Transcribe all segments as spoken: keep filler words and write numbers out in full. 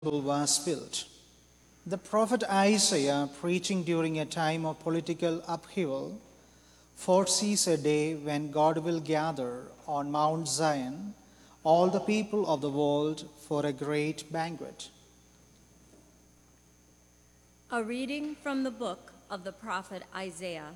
was built. The prophet Isaiah, preaching during a time of political upheaval, foresees a day when God will gather on Mount Zion all the people of the world for a great banquet. A reading from the book of the prophet Isaiah.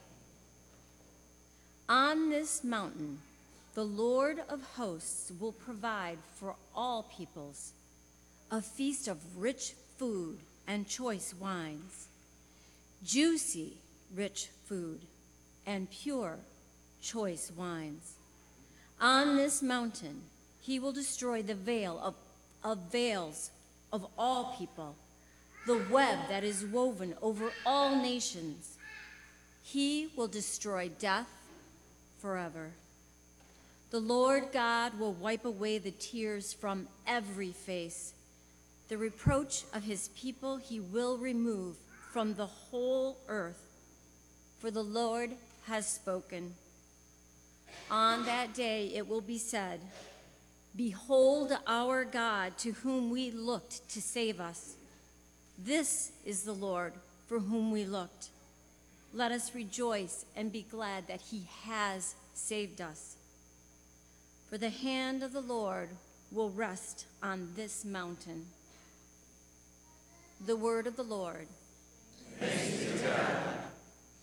On this mountain, the Lord of hosts will provide for all peoples a feast of rich food and choice wines, juicy, rich food, and pure, choice wines. On this mountain, he will destroy the veil of, of veils of all people, the web that is woven over all nations. He will destroy death forever. The Lord God will wipe away the tears from every face. The reproach of his people he will remove from the whole earth, for the Lord has spoken. On that day it will be said, "Behold our God, to whom we looked to save us. This is the Lord for whom we looked. Let us rejoice and be glad that he has saved us. For the hand of the Lord will rest on this mountain." The word of the Lord. Thanks be to God.